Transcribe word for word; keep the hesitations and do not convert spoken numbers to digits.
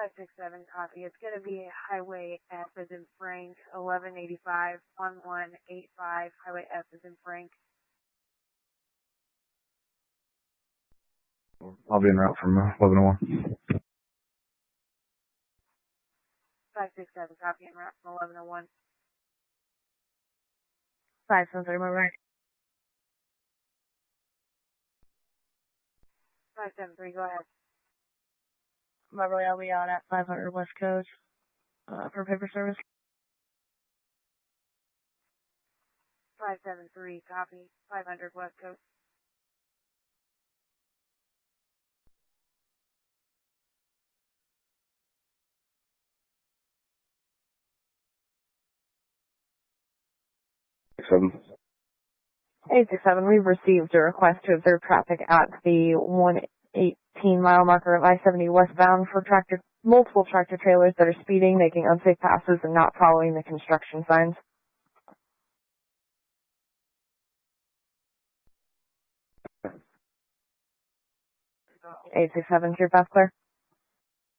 five six seven, copy. It's going to be Highway F as in Frank, eleven eighty-five, one one eight five, Highway F as in Frank. I'll be en route from uh, eleven oh one. five six seven, copy, en route from eleven oh one. five seven three, my right. five seven three, go ahead. Beverly, I'll be out at five hundred West Coast uh, for paper service. five seven three, copy, five hundred West Coast. Seven. eight six seven, we've received a request to observe traffic at the one eighteen mile marker of I seventy westbound for tractor, multiple tractor trailers that are speeding, making unsafe passes, and not following the construction signs. eight six seven, your path clear.